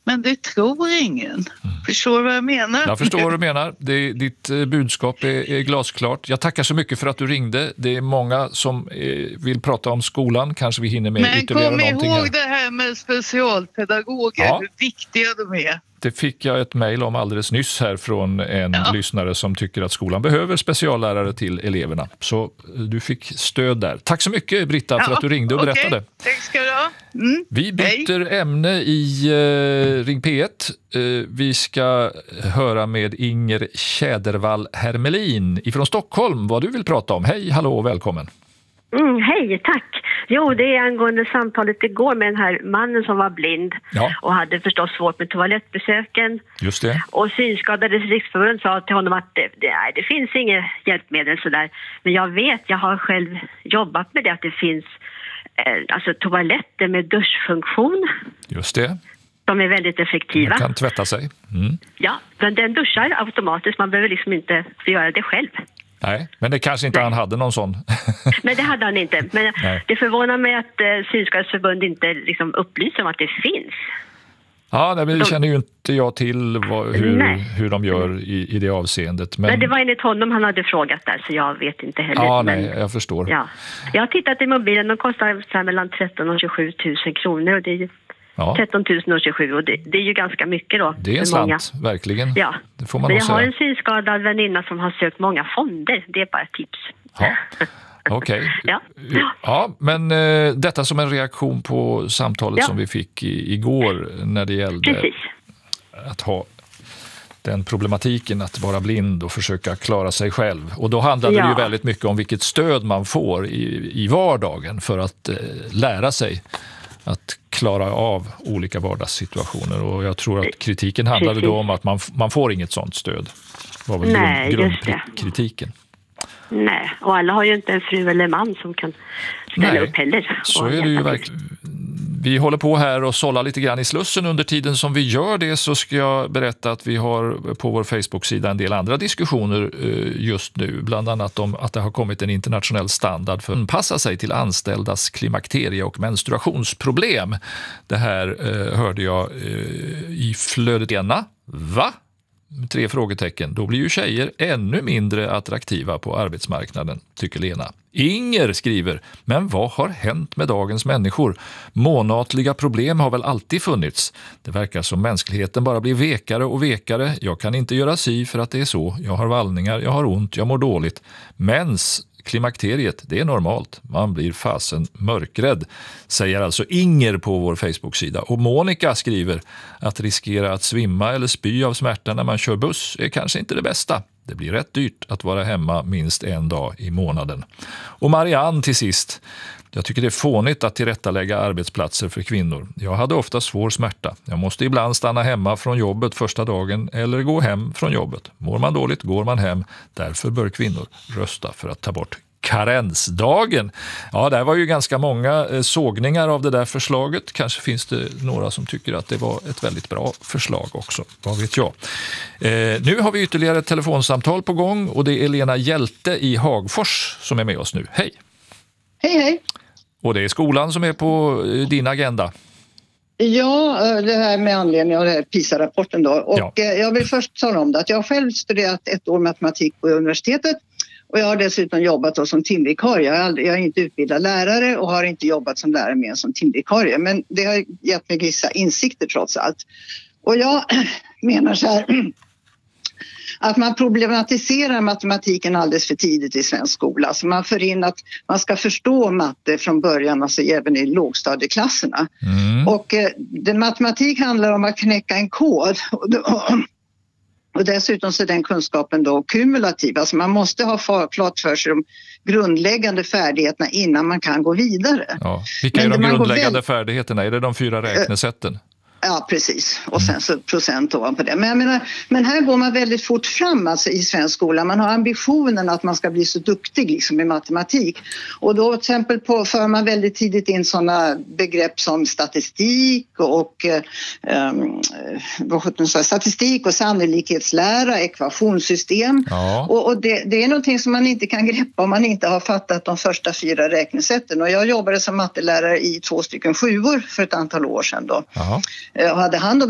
Men det tror ingen. Förstår du vad jag menar? Jag förstår vad du menar. Ditt budskap är glasklart. Jag tackar så mycket för att du ringde. Det är många som vill prata om skolan. Kanske vi hinner med ytterligare någonting. Men kom ihåg det här med specialpedagoger, hur viktiga de är. Det fick jag ett mejl om alldeles nyss här från en lyssnare som tycker att skolan behöver speciallärare till eleverna. Så du fick stöd där. Tack så mycket, Britta, för att du ringde och berättade. Tack ska du ha. Vi byter ämne i Ring P1. Vi ska höra med Inger Tjädervall Hermelin ifrån Stockholm. Vad du vill prata om. Hej, hallå och välkommen. Hej, tack. Jo, det är angående samtalet igår med den här mannen som var blind och hade förstås svårt med toalettbesöken. Just det. Och Synskadades riksförbund sa till honom att det finns inget hjälpmedel sådär. Men jag har själv jobbat med det, att det finns alltså toaletter med duschfunktion. Just det. De är väldigt effektiva. Man kan tvätta sig. Ja, men den duschar automatiskt. Man behöver liksom inte få göra det själv. Nej, men det kanske inte han hade någon sån. Nej, det hade han inte. Men det förvånar mig att Synskadades förbund inte liksom upplyser om att det finns. Ja, men det känner ju inte jag till hur de gör i det avseendet. Men det var enligt honom han hade frågat där, så jag vet inte heller. Ja, nej, jag förstår. Ja. Jag har tittat i mobilen, de kostar så här mellan 13 och 27 000 kronor och det är ju 13 000 och 27 och det är ju ganska mycket då. Det är sant, verkligen. Ja. Det får man men nog jag säga. har en synskadad väninna som har sökt många fonder, det är bara ett tips. Ja. Okej. Ja, men detta som en reaktion på samtalet som vi fick igår när det gällde att ha den problematiken att vara blind och försöka klara sig själv. Och då handlade det ju väldigt mycket om vilket stöd man får i vardagen för att lära sig att klara av olika vardagssituationer. Och jag tror att kritiken handlade då om att man får inget sånt stöd. Det var väl grundkritiken. Nej, och alla har ju inte en fru eller man som kan ställa upp heller. Så är det ju verkligen. Vi håller på här och sållar lite grann i Slussen. Under tiden som vi gör det så ska jag berätta att vi har på vår Facebook-sida en del andra diskussioner just nu. Bland annat om att det har kommit en internationell standard för att anpassa sig till anställdas klimakterie- och menstruationsproblem. Det här hörde jag i flödet ena. Va? 3 frågetecken. Då blir ju tjejer ännu mindre attraktiva på arbetsmarknaden, tycker Lena. Inger skriver, men vad har hänt med dagens människor? Månatliga problem har väl alltid funnits. Det verkar som mänskligheten bara blir vekare och vekare. Jag kan inte göra si för att det är så. Jag har vallningar, jag har ont, jag mår dåligt. Klimakteriet, det är normalt. Man blir fasen mörkrädd, säger alltså Inger på vår Facebook-sida. Och Monica skriver att riskera att svimma eller spy av smärta när man kör buss är kanske inte det bästa. Det blir rätt dyrt att vara hemma minst en dag i månaden. Och Marianne till sist. Jag tycker det är fånigt att tillrättalägga arbetsplatser för kvinnor. Jag hade ofta svår smärta. Jag måste ibland stanna hemma från jobbet första dagen eller gå hem från jobbet. Mår man dåligt går man hem. Därför bör kvinnor rösta för att ta bort karensdagen. Ja, där var ju ganska många sågningar av det där förslaget. Kanske finns det några som tycker att det var ett väldigt bra förslag också. Vad vet jag. Nu har vi ytterligare ett telefonsamtal på gång och det är Lena Hjälte i Hagfors som är med oss nu. Hej! Hej! Och det är skolan som är på din agenda. Ja, det här med anledning av den här PISA-rapporten då. Och jag vill först tala om det att jag har själv studerat 1 år matematik på universitetet. Och jag har dessutom jobbat då som timvikarie. Jag är inte utbildad lärare och har inte jobbat som lärare mer än som timvikarie. Men det har gett mig vissa insikter trots allt. Och jag menar så här att man problematiserar matematiken alldeles för tidigt i svensk skola. Alltså man för in att man ska förstå matte från början, alltså även i lågstadieklasserna. Och den matematik handlar om att knäcka en kod. Och dessutom så är den kunskapen då kumulativ. Alltså man måste ha klart för sig de grundläggande färdigheterna innan man kan gå vidare. Ja. Vilka är de grundläggande färdigheterna? Är det de 4 räknesätten? Ja, precis. Och sen så procent ovanpå det. Men jag menar, men här går man väldigt fort fram alltså, i svensk skola. Man har ambitionen att man ska bli så duktig liksom, i matematik. Och då till exempel för man väldigt tidigt in sådana begrepp som statistik och statistik och sannolikhetslära, ekvationssystem. Ja. Och det är någonting som man inte kan greppa om man inte har fattat de första 4 räknesätten. Och jag jobbade som mattelärare i 2 7:or för ett antal år sedan då. Jag hade hand om